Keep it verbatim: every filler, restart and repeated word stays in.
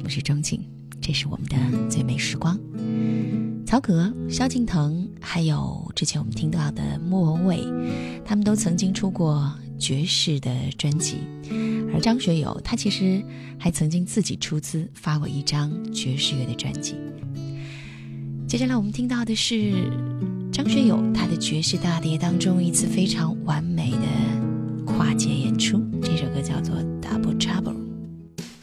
我是钟景，这是我们的最美时光。曹格、萧敬腾还有之前我们听到的莫文蔚，他们都曾经出过爵士的专辑，而张学友他其实还曾经自己出资发过一张爵士乐的专辑。接下来我们听到的是张学友他的爵士大碟当中一次非常完美的跨界演出，这首歌叫做